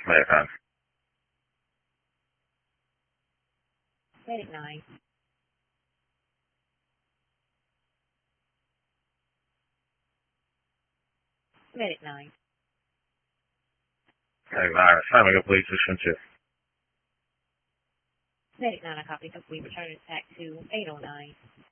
Medic 9. Medic 9. Medic 9. Medic 9, assignment complete, position 2. Medic 9, I copy. We return it back to 809.